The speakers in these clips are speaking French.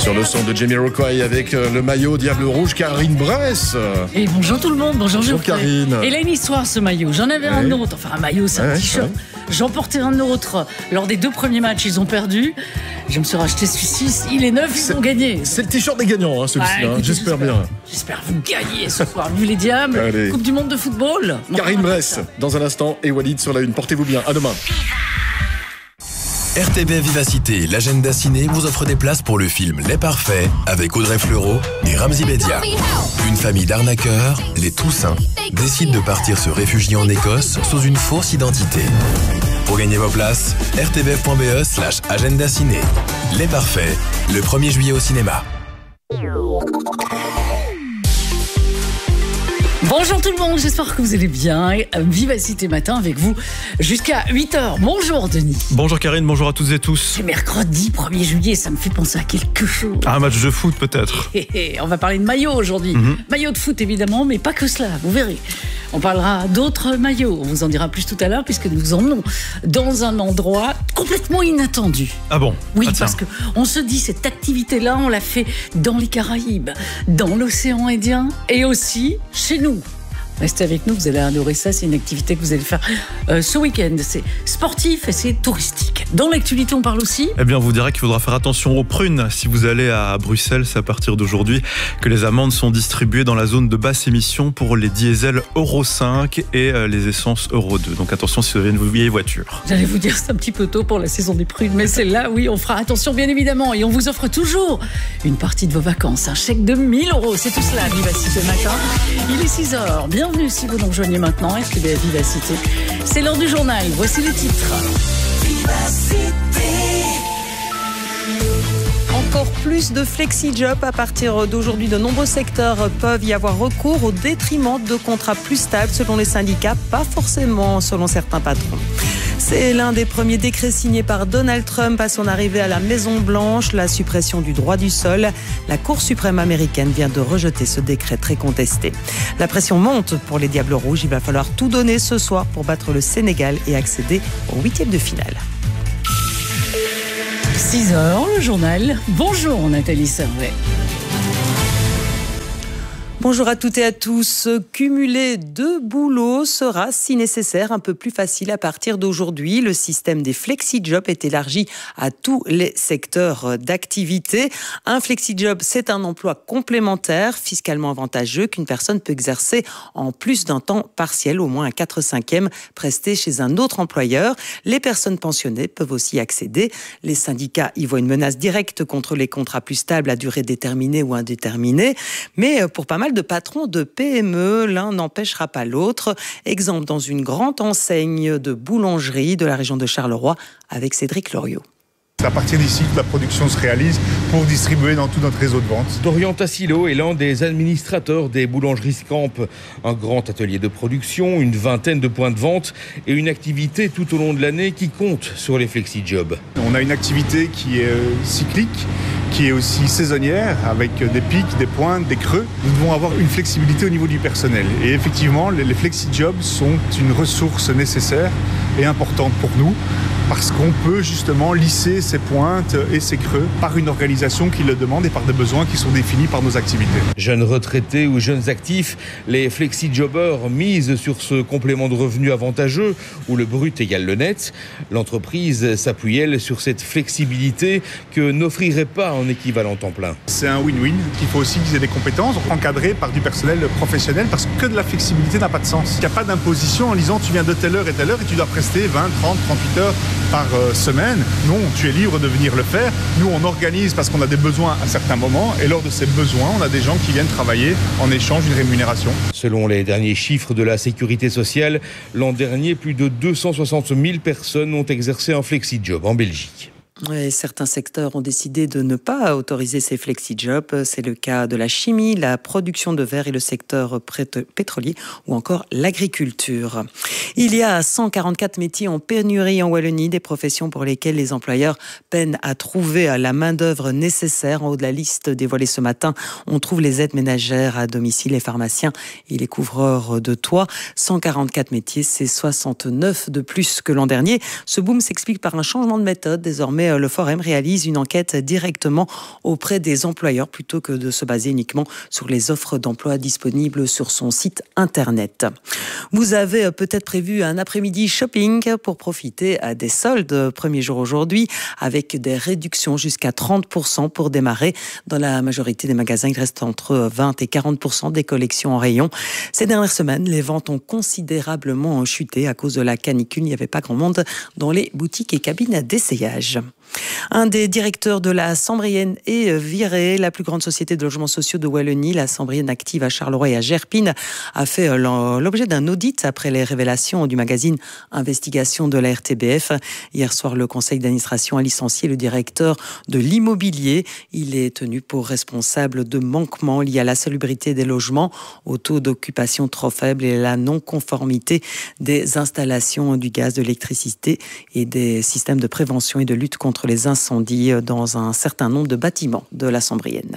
Sur le son de Jamiroquai avec le maillot Diable Rouge, Karine Bress. Et bonjour tout le monde, bonjour Karine. Et là une histoire ce maillot, j'en avais un autre, enfin un maillot c'est un t-shirt. J'en portais un autre lors des 2 premiers matchs, ils ont perdu. Je me suis racheté celui-ci, il est neuf, ils ont gagné. C'est le t-shirt des gagnants, celui-ci, j'espère bien. J'espère vous gagner ce soir, vu les diables. Allez. Coupe du monde de football. Karine Bress, dans un instant, et Walid sur la une. Portez-vous bien, à demain. RTBF Vivacité, l'agenda ciné vous offre des places pour le film Les Parfaits avec Audrey Fleurot et Ramzy Bedia. Une famille d'arnaqueurs, les Toussaint, décide de partir se réfugier en Écosse sous une fausse identité. Pour gagner vos places, rtbf.be/agenda ciné. Les Parfaits, le 1er juillet au cinéma. Bonjour tout le monde, j'espère que vous allez bien. Vivacité matin avec vous jusqu'à 8h. Bonjour Denis. Bonjour Karine, bonjour à toutes et tous. C'est mercredi 1er juillet, ça me fait penser à quelque chose. Un match de foot peut-être. On va parler de maillot aujourd'hui. Maillot de foot évidemment, mais pas que cela, vous verrez. On parlera d'autres maillots, on vous en dira plus tout à l'heure puisque nous vous emmenons dans un endroit complètement inattendu. Ah bon? Oui, parce qu'on se dit cette activité-là, on l'a fait dans les Caraïbes, dans l'océan Indien et aussi chez nous. Restez avec nous, vous allez adorer ça. C'est une activité que vous allez faire ce week-end. C'est sportif et c'est touristique. Dans l'actualité, on parle aussi. Eh bien, on vous dira qu'il faudra faire attention aux prunes. Si vous allez à Bruxelles, c'est à partir d'aujourd'hui que les amendes sont distribuées dans la zone de basse émission pour les diesels Euro 5 et les essences Euro 2. Donc attention si vous avez une vieille voiture. J'allais vous dire, c'est un petit peu tôt pour la saison des prunes, mais c'est là, oui, on fera attention bien évidemment. Et on vous offre toujours une partie de vos vacances, un chèque de 1 000 €. C'est tout cela, Vivacité matin. Il est 6h. Bienvenue si vous nous rejoignez maintenant. RTBF Vivacité. C'est l'heure du journal. Voici les titres. Encore plus de flexi-job à partir d'aujourd'hui. De nombreux secteurs peuvent y avoir recours au détriment de contrats plus stables selon les syndicats, pas forcément selon certains patrons. C'est l'un des premiers décrets signés par Donald Trump à son arrivée à la Maison-Blanche, la suppression du droit du sol. La Cour suprême américaine vient de rejeter ce décret très contesté. La pression monte pour les Diables Rouges. Il va falloir tout donner ce soir pour battre le Sénégal et accéder au 8e de finale. 6h, le journal. Bonjour Nathalie Servet. Bonjour à toutes et à tous. Cumuler 2 boulots sera, si nécessaire, un peu plus facile à partir d'aujourd'hui. Le système des flexi-jobs est élargi à tous les secteurs d'activité. Un flexi-job, c'est un emploi complémentaire, fiscalement avantageux, qu'une personne peut exercer en plus d'un temps partiel, au moins un 4/5e, presté chez un autre employeur. Les personnes pensionnées peuvent aussi y accéder. Les syndicats y voient une menace directe contre les contrats plus stables à durée déterminée ou indéterminée. Mais pour pas mal de patrons de PME, l'un n'empêchera pas l'autre. Exemple dans une grande enseigne de boulangerie de la région de Charleroi avec Cédric Loriot. C'est à partir d'ici que la production se réalise pour distribuer dans tout notre réseau de vente. Dorian Tassilo est l'un des administrateurs des boulangeries Scamp. Un grand atelier de production, une vingtaine de points de vente et une activité tout au long de l'année qui compte sur les flexi-jobs. On a une activité qui est cyclique, qui est aussi saisonnière, avec des pics, des pointes, des creux. Nous devons avoir une flexibilité au niveau du personnel. Et effectivement, les flexi-jobs sont une ressource nécessaire et importante pour nous, parce qu'on peut justement lisser ces pointes et ces creux par une organisation qui le demande et par des besoins qui sont définis par nos activités. Jeunes retraités ou jeunes actifs, les flexi-jobbers misent sur ce complément de revenu avantageux où le brut égale le net. L'entreprise s'appuie, elle, sur cette flexibilité que n'offrirait pas un équivalent temps plein. C'est un win-win. Il faut aussi qu'ils aient des compétences encadrées par du personnel professionnel, parce que de la flexibilité n'a pas de sens. Il n'y a pas d'imposition en disant tu viens de telle heure et tu dois prester 20, 30, 38 heures par semaine. Non, tu es libre de venir le faire. Nous, on organise parce qu'on a des besoins à certains moments, et lors de ces besoins, on a des gens qui viennent travailler en échange d'une rémunération. Selon les derniers chiffres de la Sécurité sociale, l'an dernier, plus de 260 000 personnes ont exercé un flexi-job en Belgique. Et certains secteurs ont décidé de ne pas autoriser ces flexi-jobs. C'est le cas de la chimie, la production de verre et le secteur pétrolier ou encore l'agriculture. Il y a 144 métiers en pénurie en Wallonie, des professions pour lesquelles les employeurs peinent à trouver la main-d'œuvre nécessaire. En haut de la liste dévoilée ce matin, on trouve les aides ménagères à domicile, les pharmaciens et les couvreurs de toit. 144 métiers, c'est 69 de plus que l'an dernier. Ce boom s'explique par un changement de méthode. Désormais, mais le Forum réalise une enquête directement auprès des employeurs plutôt que de se baser uniquement sur les offres d'emploi disponibles sur son site internet. Vous avez peut-être prévu un après-midi shopping pour profiter des soldes. Premier jour aujourd'hui avec des réductions jusqu'à 30% pour démarrer. Dans la majorité des magasins, il reste entre 20 et 40% des collections en rayon. Ces dernières semaines, les ventes ont considérablement chuté à cause de la canicule. Il n'y avait pas grand monde dans les boutiques et cabines d'essayage. Un des directeurs de la Sambrienne est viré. La plus grande société de logements sociaux de Wallonie, la Sambrienne active à Charleroi et à Gerpine, a fait l'objet d'un audit après les révélations du magazine Investigation de la RTBF. Hier soir, le conseil d'administration a licencié le directeur de l'immobilier. Il est tenu pour responsable de manquements liés à la salubrité des logements, au taux d'occupation trop faible et à la non-conformité des installations du gaz, de l'électricité et des systèmes de prévention et de lutte contre les incendies dans un certain nombre de bâtiments de la Sambrienne.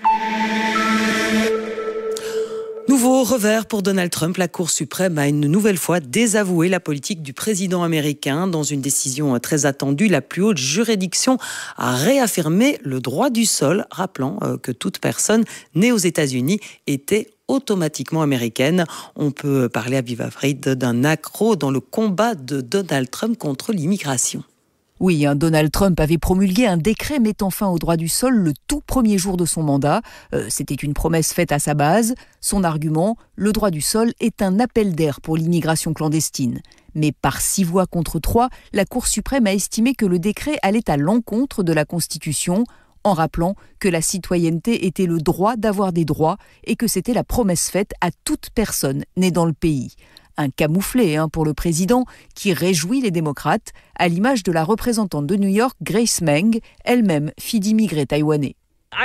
Nouveau revers pour Donald Trump. La Cour suprême a une nouvelle fois désavoué la politique du président américain. Dans une décision très attendue, la plus haute juridiction a réaffirmé le droit du sol, rappelant que toute personne née aux États-Unis était automatiquement américaine. On peut parler à vive voix d'un accro dans le combat de Donald Trump contre l'immigration. Oui, Donald Trump avait promulgué un décret mettant fin au droit du sol le tout premier jour de son mandat. C'était une promesse faite à sa base. Son argument, le droit du sol est un appel d'air pour l'immigration clandestine. Mais par 6 voix contre 3, la Cour suprême a estimé que le décret allait à l'encontre de la Constitution, en rappelant que la citoyenneté était le droit d'avoir des droits et que c'était la promesse faite à toute personne née dans le pays. Un camouflet pour le président qui réjouit les démocrates, à l'image de la représentante de New York, Grace Meng, elle-même fille d'immigrés taïwanais.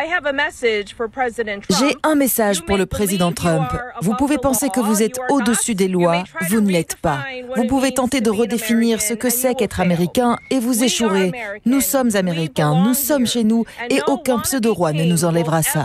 J'ai un message pour le président Trump. Vous pouvez penser que vous êtes au-dessus des lois, vous ne l'êtes pas. Vous pouvez tenter de redéfinir ce que c'est qu'être américain et vous échouerez. Nous sommes américains, nous sommes chez nous et aucun pseudo-roi ne nous enlèvera ça.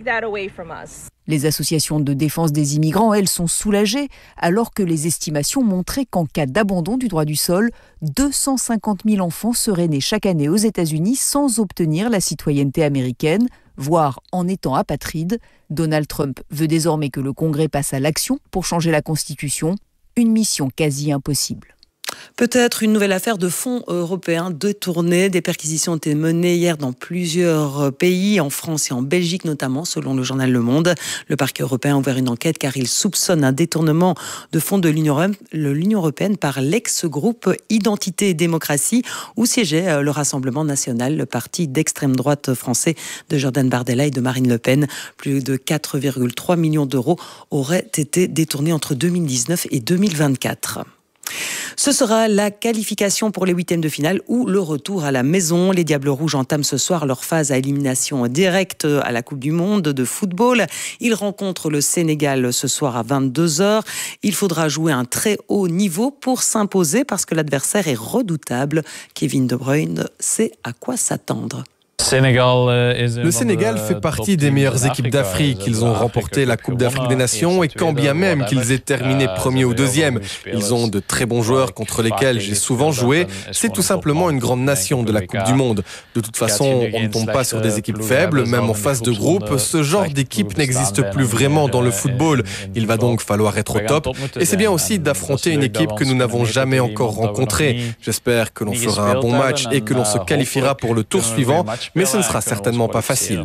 Les associations de défense des immigrants, elles, sont soulagées, alors que les estimations montraient qu'en cas d'abandon du droit du sol, 250 000 enfants seraient nés chaque année aux États-Unis sans obtenir la citoyenneté américaine, voire en étant apatrides. Donald Trump veut désormais que le Congrès passe à l'action pour changer la Constitution, une mission quasi impossible. Peut-être une nouvelle affaire de fonds européens détournés. Des perquisitions ont été menées hier dans plusieurs pays, en France et en Belgique notamment, selon le journal Le Monde. Le parquet européen a ouvert une enquête car il soupçonne un détournement de fonds de l'Union européenne par l'ex-groupe Identité et Démocratie, où siégeait le Rassemblement national, le parti d'extrême droite français de Jordan Bardella et de Marine Le Pen. Plus de 4,3 millions d'euros auraient été détournés entre 2019 et 2024. Ce sera la qualification pour les 8e de finale ou le retour à la maison. Les Diables Rouges entament ce soir leur phase à élimination directe à la Coupe du Monde de football. Ils rencontrent le Sénégal ce soir à 22h. Il faudra jouer un très haut niveau pour s'imposer parce que l'adversaire est redoutable. Kevin De Bruyne sait à quoi s'attendre. Le Sénégal fait partie des meilleures équipes d'Afrique. Ils ont remporté la Coupe d'Afrique des Nations et quand bien même qu'ils aient terminé premier ou deuxième, ils ont de très bons joueurs contre lesquels j'ai souvent joué. C'est tout simplement une grande nation de la Coupe du Monde. De toute façon, on ne tombe pas sur des équipes faibles, même en phase de groupe. Ce genre d'équipe n'existe plus vraiment dans le football. Il va donc falloir être au top. Et c'est bien aussi d'affronter une équipe que nous n'avons jamais encore rencontrée. J'espère que l'on fera un bon match et que l'on se qualifiera pour le tour suivant. Mais ce ne sera certainement pas facile.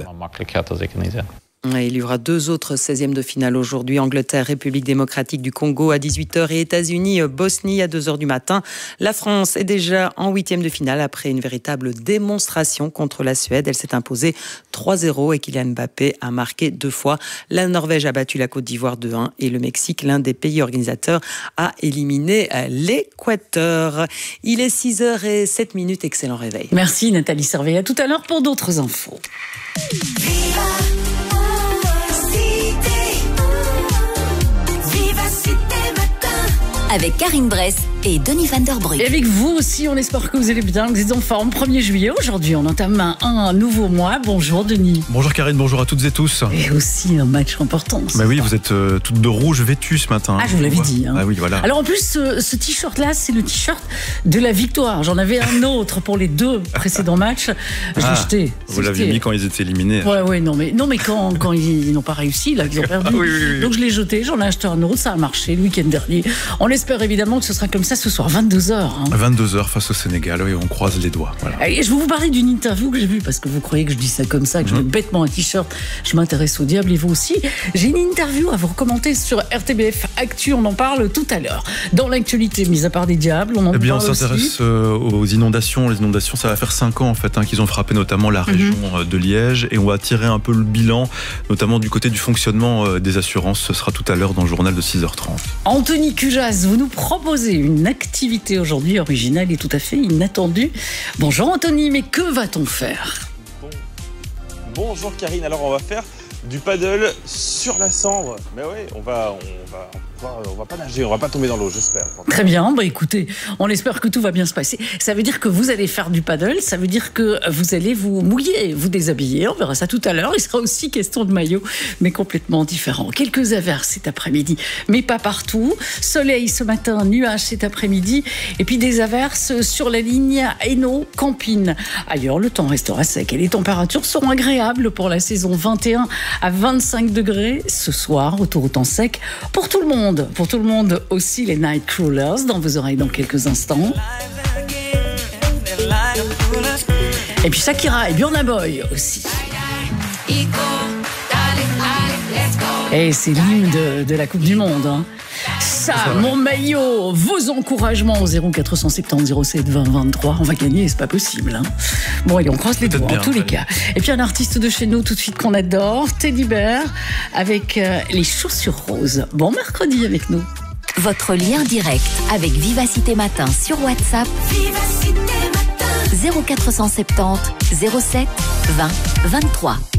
Il y aura 2 autres 16e de finale aujourd'hui. Angleterre, République démocratique du Congo à 18h et États-Unis, Bosnie à 2h du matin. La France est déjà en 8e de finale après une véritable démonstration contre la Suède. Elle s'est imposée 3-0 et Kylian Mbappé a marqué 2 fois. La Norvège a battu la Côte d'Ivoire 2-1 et le Mexique, l'un des pays organisateurs, a éliminé l'Équateur. Il est 6h07. Excellent réveil. Merci Nathalie Servet. À tout à l'heure pour d'autres infos. Avec Karine Bress. et Denis Van Der Brugge. Et avec vous aussi, on espère que vous allez bien, que vous êtes en forme. 1er juillet, aujourd'hui, on entame un nouveau mois. Bonjour Denis. Bonjour Karine, bonjour à toutes et tous. Et aussi un match important. Bah oui, vous êtes toutes de rouge vêtues ce matin. Ah, je vous l'avais dit. Hein. Ah oui, voilà. Alors en plus, ce t-shirt-là, c'est le t-shirt de la victoire. J'en avais un autre pour les 2 précédents matchs. Je l'ai jeté. Vous l'aviez mis quand ils étaient éliminés. Ouais, non mais quand ils n'ont pas réussi, là, ils ont perdu. Oui. Donc je l'ai jeté, j'en ai acheté un autre, ça a marché le week-end dernier. On espère évidemment que ce sera comme ça ce soir, 22h. Hein. 22h face au Sénégal, oui, on croise les doigts. Voilà. Et je vais vous parler d'une interview que j'ai vue, parce que vous croyez que je dis ça comme ça, que je mets bêtement un t-shirt, je m'intéresse au diable et vous aussi. J'ai une interview à vous recommander sur RTBF Actu, on en parle tout à l'heure. Dans l'actualité, mis à part des diables, on en parle aussi. On s'intéresse aux inondations. Les inondations, ça va faire 5 ans en fait, qu'ils ont frappé notamment la région de Liège, et on va tirer un peu le bilan, notamment du côté du fonctionnement des assurances. Ce sera tout à l'heure dans le journal de 6h30. Anthony Cujas, vous nous proposez une activité aujourd'hui originale et tout à fait inattendue. Bonjour Anthony, mais que va-t-on faire ? Bonjour Karine, alors on va faire du paddle sur la Sambre. Mais oui, on va pas nager, on va pas tomber dans l'eau, j'espère. Très bien, écoutez, on espère que tout va bien se passer. Ça veut dire que vous allez faire du paddle, ça veut dire que vous allez vous mouiller, vous déshabiller, on verra ça tout à l'heure. Il sera aussi question de maillot, mais complètement différent. Quelques averses cet après-midi, mais pas partout. Soleil ce matin, nuages cet après-midi, et puis des averses sur la ligne Hainaut-Campine. Ailleurs, le temps restera sec et les températures seront agréables pour la saison 21 à 25 degrés ce soir, retour au temps sec pour tout le monde. Pour tout le monde aussi, les Night Crawlers dans vos oreilles dans quelques instants. Et puis Shakira et Burna Boy aussi. Et c'est l'hymne de la Coupe du Monde. Hein. Ça, mon maillot, vos encouragements au 0470 07 20 23. On va gagner, c'est pas possible. Hein. Bon, allez, on croise les doigts en tous les cas. Et puis un artiste de chez nous tout de suite qu'on adore, Teddy Bear, avec les chaussures roses. Bon mercredi avec nous. Votre lien direct avec Vivacité Matin sur WhatsApp. Vivacité Matin. 0470 07 20 23.